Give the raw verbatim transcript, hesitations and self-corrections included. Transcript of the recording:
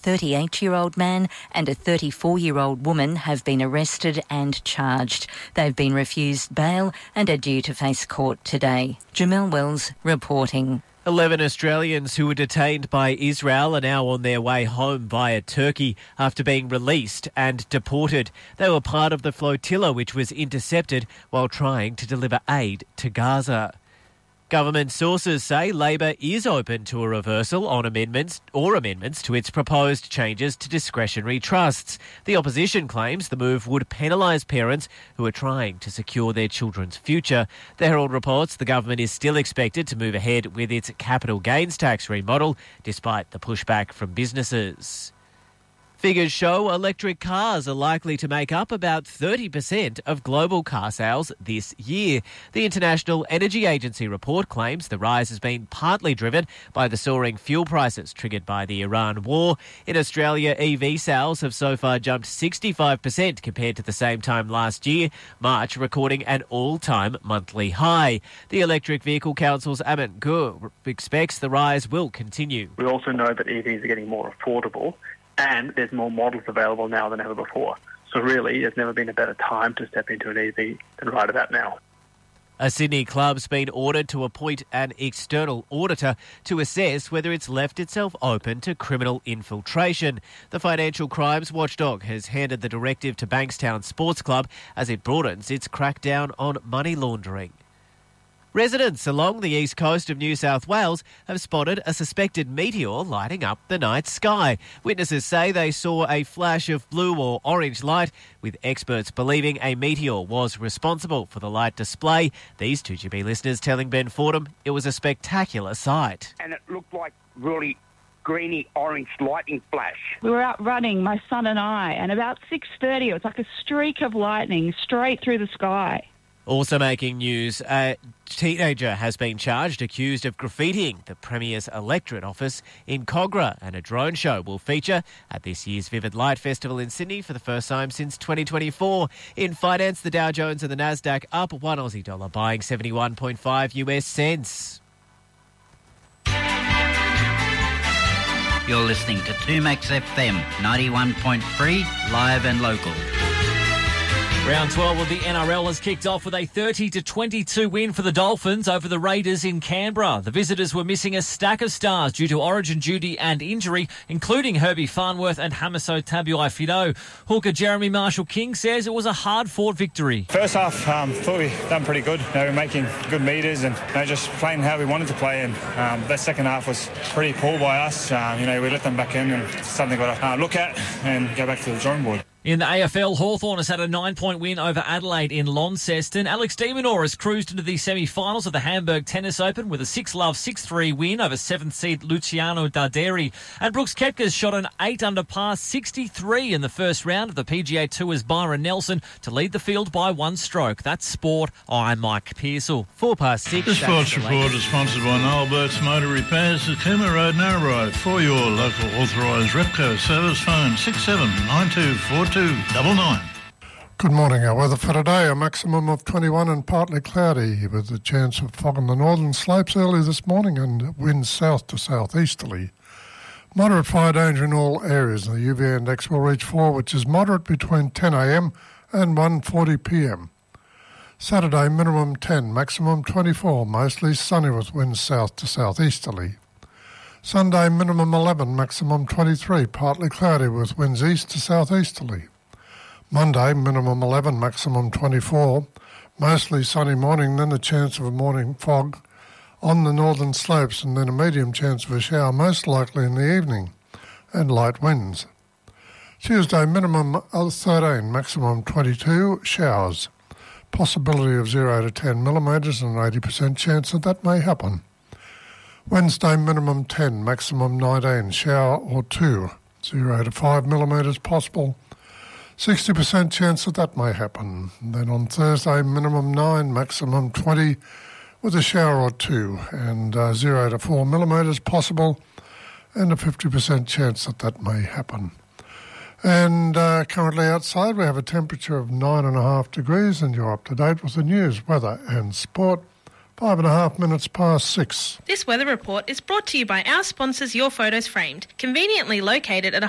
thirty-eight-year-old man and a thirty-four-year-old woman have been arrested and charged. They've been refused bail and are due to face court today. Jamel Wells reporting. Eleven Australians who were detained by Israel are now on their way home via Turkey after being released and deported. They were part of the flotilla which was intercepted while trying to deliver aid to Gaza. Government sources say Labor is open to a reversal on amendments or amendments to its proposed changes to discretionary trusts. The opposition claims the move would penalise parents who are trying to secure their children's future. The Herald reports the government is still expected to move ahead with its capital gains tax remodel, despite the pushback from businesses. Figures show electric cars are likely to make up about thirty percent of global car sales this year. The International Energy Agency report claims the rise has been partly driven by the soaring fuel prices triggered by the Iran war. In Australia, E V sales have so far jumped sixty-five percent compared to the same time last year, March recording an all-time monthly high. The Electric Vehicle Council's Amit Gur expects the rise will continue. We also know that E Vs are getting more affordable, and there's more models available now than ever before. So really, there's never been a better time to step into an E V than right about now. A Sydney club's been ordered to appoint an external auditor to assess whether it's left itself open to criminal infiltration. The Financial Crimes Watchdog has handed the directive to Bankstown Sports Club as it broadens its crackdown on money laundering. Residents along the east coast of New South Wales have spotted a suspected meteor lighting up the night sky. Witnesses say they saw a flash of blue or orange light, with experts believing a meteor was responsible for the light display. These two G B listeners telling Ben Fordham it was a spectacular sight. And it looked like really greeny orange lightning flash. We were out running, my son and I, and about six thirty it was like a streak of lightning straight through the sky. Also making news, a teenager has been charged accused of graffitiing the Premier's electorate office in Cogra, and a drone show will feature at this year's Vivid Light Festival in Sydney for the first time since twenty twenty-four. In finance, the Dow Jones and the Nasdaq up one Aussie dollar, buying seventy-one point five US cents. You're listening to two Max F M, ninety-one point three, live and local. Round twelve of the N R L has kicked off with a thirty to twenty-two win for the Dolphins over the Raiders in Canberra. The visitors were missing a stack of stars due to origin duty and injury, including Herbie Farnworth and Hamiso Tabuai-Fidow. Hooker Jeremy Marshall-King says it was a hard-fought victory. First half, um, thought we done pretty good. You know, we were making good metres and you know, just playing how we wanted to play. And um, that second half was pretty poor by us. Um, you know, we let them back in, and something got to uh, look at and go back to the drawing board. In the A F L, Hawthorn has had a nine-point win over Adelaide in Launceston. Alex de Minaur has cruised into the semi-finals of the Hamburg Tennis Open with a six-love, six three win over seventh seed Luciano Darderi. And Brooks Koepka's shot an eight under par sixty-three in the first round of the P G A Tour's Byron Nelson to lead the field by one stroke. That's sport. I'm Mike Pearsall. Four past six. This sports report is sponsored by Noel Burt's Motor Repairs at Cooma Road, Narrabri. For your local authorised Repco service, phone six seven nine two four two double nine. Good morning. Our weather for today, a maximum of twenty-one and partly cloudy with a chance of fog on the northern slopes early this morning and winds south to southeasterly. Moderate fire danger in all areas. The U V index will reach four, which is moderate between ten a m and one forty p m. Saturday, minimum ten, maximum twenty-four, mostly sunny with winds south to southeasterly. Sunday, minimum eleven, maximum twenty-three, partly cloudy with winds east to southeasterly. Monday, minimum eleven, maximum twenty-four, mostly sunny morning, then a chance of a morning fog on the northern slopes and then a medium chance of a shower, most likely in the evening, and light winds. Tuesday, minimum thirteen, maximum twenty-two, showers. Possibility of zero to ten millimetres and an eighty percent chance that that may happen. Wednesday, minimum ten, maximum nineteen, shower or two, zero to five millimetres possible, sixty percent chance that that may happen. Then on Thursday, minimum nine, maximum twenty, with a shower or two, and uh, zero to four millimetres possible, and a fifty percent chance that that may happen. And uh, currently outside we have a temperature of nine and a half degrees, and you're up to date with the news, weather and sport. Five and a half minutes past six. This weather report is brought to you by our sponsors Your Photos Framed, conveniently located at a